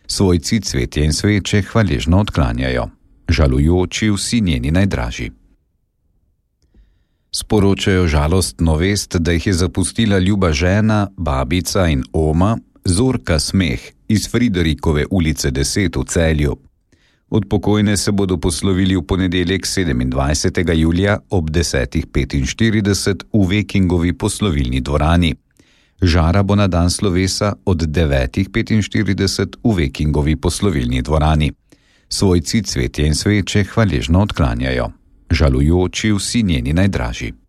Svojci cvetje in sveče hvaležno odklanjajo, žalujoči vsi njeni najdražji. Sporočajo žalostno vest, da jih je zapustila ljuba žena, babica in oma Zorka Smeh iz Friderikove ulice 10 v Celju. Od pokojne se bodo poslovili v ponedeljek 27. julija ob 10:45 v Vekingovi poslovilni dvorani. Žara bo na dan slovesa od 9:45 v Vekingovi poslovilni dvorani. Svojci cvetje in sveče hvaležno odklanjajo, žalujoči vsi njeni najdražji.